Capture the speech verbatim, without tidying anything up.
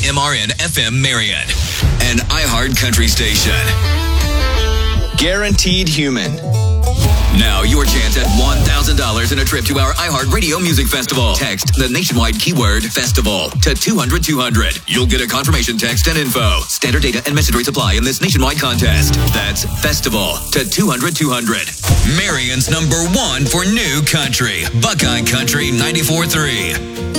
M R N F M Marion, an iHeart country station. Guaranteed Human. Now your chance at one thousand dollars and a trip to our iHeart Radio Music Festival. Text the nationwide keyword festival to two hundred two hundred. You'll get a confirmation text and info. Standard data and message rates apply in this nationwide contest. That's festival to two hundred two hundred. Marion's number one for new country. Buckeye Country ninety-four point three.